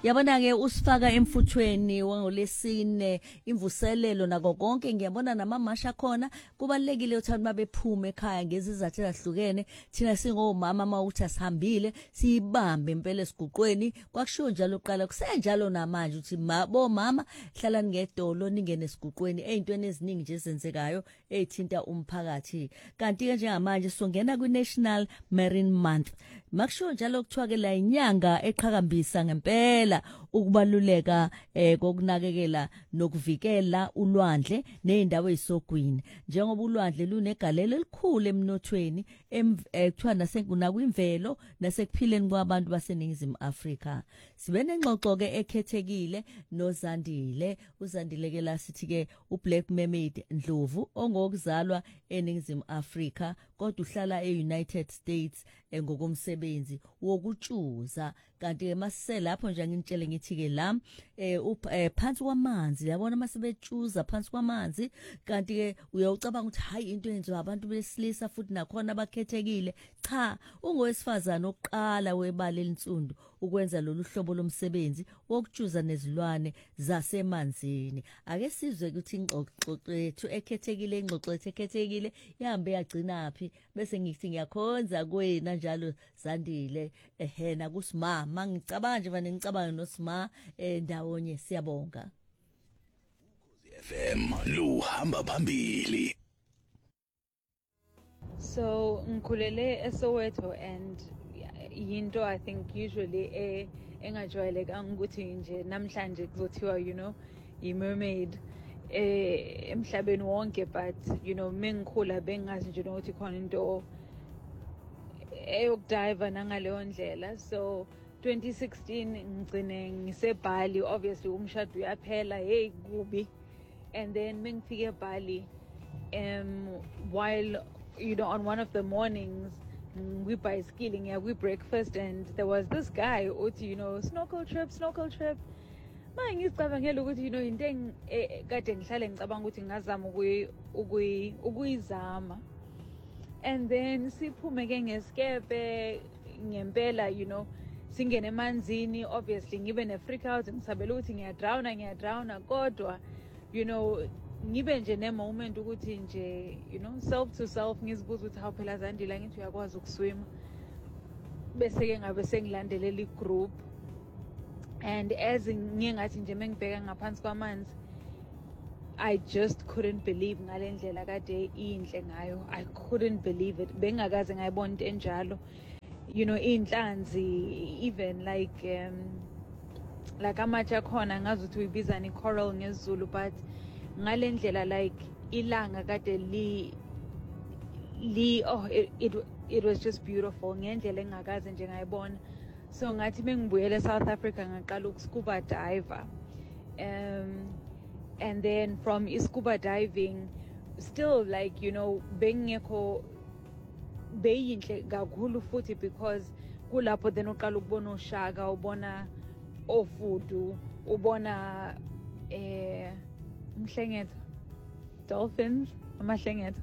Yabona ke usifaka emfuthweni wangolesine imvuselelo nako konke ngiyabona namamasha khona kubalekile uthanda mabephume ekhaya ngezizathu ezahlukene thina singomama mawuthi asihambile siyibambe impela esiguqweni kwakushiwo njalo uqala kusenjalo namanje uthi bo mama hlalani ngedolo ningene esiguqweni ezintweni eziningi nje ezenzekayo ezithinta umphakathi kanti ke njengamanje songena kwi-National Marine Month makushiwo njalo kuthiwa ke la inyanga eqhakambisa ngempela ukubaluleka kokunakekela nokuvikela ulwandle nezindawo ezisogwini njengoba ulwandle lunegalelo elikhulu emnothweni ekuthiwa nasekwimvelo nasekuphileni kwabantu baseningizimu Afrika sibe nengxoxo ke ekhethekile noZandile uZandile ke la sithi ke uBlack Mermaid Ndlovu ongokuzalwa eningizimu Afrika kodwa uhlala eUnited States ngokomsebenzi wokutshuza kanti ke masise lapho nje ngintshele ngithi ke la phansi kwamanzi yabona masebetshuza phansi kwamanzi kanti ke uyawucabanga ukuthi hayi into yenziwa abantu besilisa futhi nakhona abakhethekile cha ungowesifazana oqala webala elinsundu ukwenza lolu hlobo lomsebenzi wokutshuza nezilwane zasemanzini ake sizwe ukuthi ingxoxo yethu ekhethekile ingxoxo yethu ekhethekile ihambe yagcina phi bese ngithi ngiyakhonza kuwena njalo Zandile ehena kusimama ngicabanga nje vane ngicabanga noSima ndawonye siyabonga FM luhamba phambili. So ngikhulele eSoweto and yinto I think usually engajwayelekanga ukuthi nje namhlanje kuzothiwa i-mermaid emhlabeni wonke but mengikhula bengazi nje ukuthi khona into eyokudive nangaleyo ndlela so 2016 ngicine ngiseBali obviously umshado uyaphela hey kubi and then mengifike eBali while on one of the mornings we bicycling we breakfast and there was this guy uthi snorkel trip mangicabangela ukuthi into kade ngihlale ngicabanga ukuthi ngazama ukuyizama and then siphume ke ngeskepe ngempela singene emanzini obviously ngibe ne-freak out ngisabela ukuthi ngiyadrowna kodwa ngibe nje ne-moment ukuthi nje self to self ngizibuza ukuthi hawu phela Zandile ngithi uyakwazi ukuswima bese-ke ngabe sengilandelela i-group and as ngingathi nje mengibheka ngaphansi kwamanzi I just couldn't believe ngale ndlela kade inhle ngayo I couldn't believe it bengakaze ngayibona into enjalo inhlanzi even like amatshe akhona ngazi ukuthi uyibizani coral ngesiZulu but ngale ndlela like ilanga kade it was just beautiful ngendlela engakaze nje ngayibona so ngathi mengibuyele eSouth Africa ngaqala ukuscuba diver and then from scuba diving still like bengekho beyinhle kakhulu futhi because kulapho then uqala ukubona ushaka ubona ofudu ubona umhlengetho dolphins amahlengetho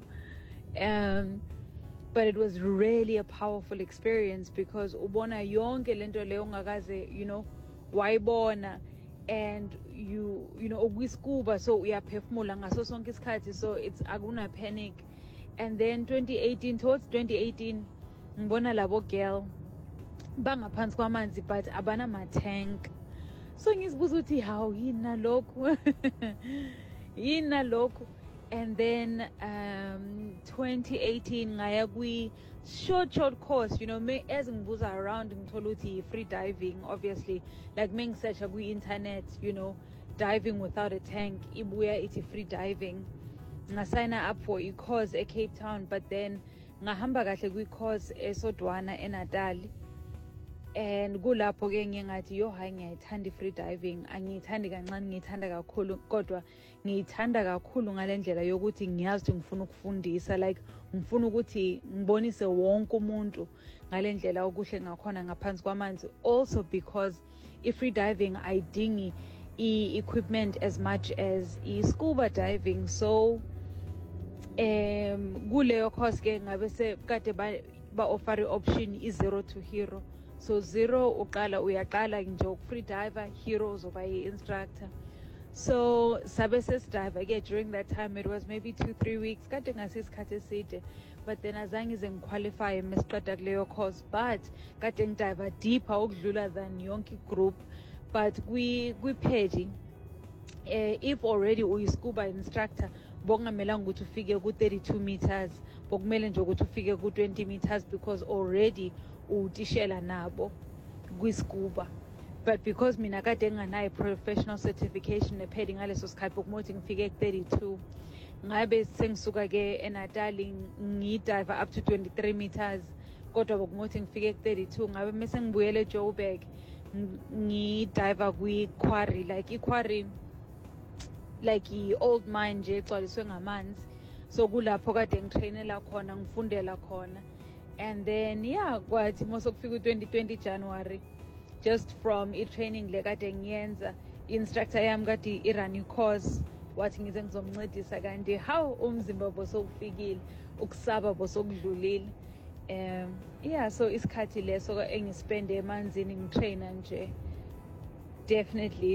but it was really a powerful experience because ubona yonke lento leyo ongakaze wayibona and ukwiscuba so uyaphefumula ngaso sonke isikhathi so it's akuna panic and then towards 2018 ngibona labo girl bangaphansi kwamanzi but abana ma-tank so ngizibuza ukuthi hawu yini lokhu and then 2018 ngaya short course as ngibuza around ngithola ukuthi free diving obviously like mengisearcha kwi-internet diving without a tank ibuya ithi free diving ngasigna up for i-course eCape Town but then ngahamba kahle kwi-course eSodwana eNatal and kulapho ke ngingathi hayi ngiyayithanda i-free diving angiyithandi kancane ngiyithanda kakhulu kodwa ngiyithanda kakhulu ngale ndlela yokuthi ngiyazi ukuthi ngifuna ukufundisa like ngifuna ukuthi ngibonise wonke umuntu ngale ndlela okuhle ngakhona ngaphansi kwamanzi also because i-free diving ayidingi equipment as much as i-scuba diving so kuleyo course ke ngabe sekade ba offer option i-zero to hero So 0 uyaqala nje free diver, hero uzoba instructor. So sabe sesidive ke during that time it was maybe 2-3 weeks kade ngasisikhathi eside, but then azange ize ngiqualify mesiqeda kuleyo course, but kade ngidive deeper ukudlula than yonke group. But kwi-page if already uyi-scuba instructor bokungamelanga ukuthi ufike ku-32 meters, bokumele nje ukuthi ufike ku-20 meters because already utishela nabo kwi-scuba. But because mina kade nganayo professional certification ephedi ngaleso sikhathi bokumothi ngifike ku-32, ngabe sengisuka ke eNatali ngidive up to 23 meters, kodwa bokumothi ngifike ku-32 ngabe mase ngibuyele eJoburg ngidive kwi-quarry, like i-quarry like i-old mine nje egcwaliswe ngamanzi. So kulapho kade ngitrainela khona, ngifundela khona. And then kwathi mosokufika u-2020 January, just from i-training le kade ngiyenza, instructor yami kade i-run i-course, wathi ngize ngizomncedisa kanti how umzimba bosokufikile, ukusaba bosokudlulile. So isikhathi leso engispende emanzini ngitraina nje, definitely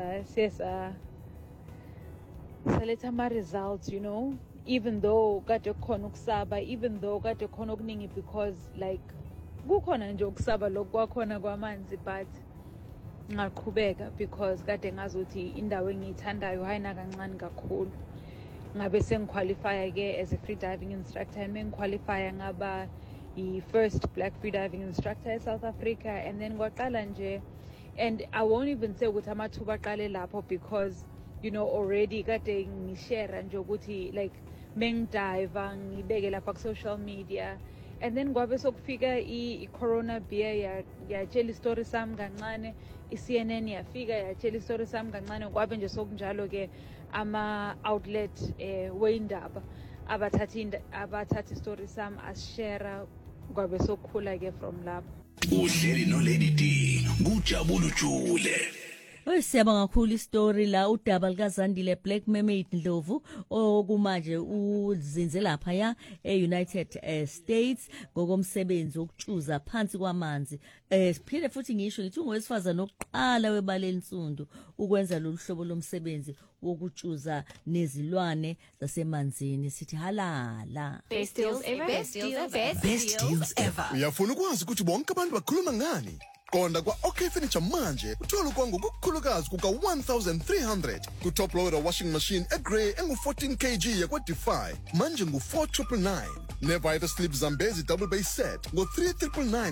saletha ama-results, you know, even though kade khona ukusaba, even though kade khona okuningi, because like kukhona nje ukusaba lokhu kwakhona kwamanzi, but ngaqhubeka because kade ngazuthi indawo engiyithandayo hayina kancane kakhulu. Ngabe sengiqualifya ke as a free diving instructor, and mengiqualifya ngaba i-first black free diving instructor eSouth Africa, and then kwaqala nje, and I won't even say ukuthi amathuba aqale lapho because you know already kade ngishare nje ukuthi like mengidive ngibeke lapha ku social media. And then kwabe sokufika i-corona beer yatshela istori sami kancane, i-CNN yafika yatshela istori sami kancane, kwabe nje sokunjalo ke ama-outlet weindaba abathatha istori sami asishare, kwabe sokukhula ke from lapho. Uhleli no Lady D kujabula ujule. Siyabonga kakhulu istory la udaba likaZandile Black Mermaid Ndlovu okumanje uzinze lapha ya eUnited States ngokomsebenzi wokutshuza phansi kwamanzi. Siphinde futhi ngisho ngithi ungowesifazana oqala webala lensundu ukwenza lolu hlobo lomsebenzi wokutshuza nezilwane zasemanzini. Sithi halala. Best deals ever. Uyafuna ukwazi ukuthi bonke abantu bakhuluma ngani? Konda kwa OK Furniture manje uthola kwangu kukhulukazi kuka 1300 ku top loader washing machine grey engu 14 kg yakwa Defy manje ngu 4999. Never ever sleep Zambezi double base set ngo 3999.